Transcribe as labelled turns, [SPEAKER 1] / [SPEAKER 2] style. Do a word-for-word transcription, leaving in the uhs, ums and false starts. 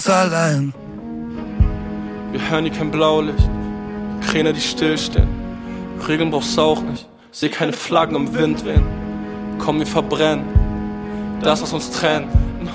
[SPEAKER 1] allein.
[SPEAKER 2] Wir hören hier kein Blaulicht, Kräne, die stillstehen. Regeln brauchst du auch nicht, seh keine Flaggen im Wind wehen. Komm, wir verbrennen das, was uns trennt.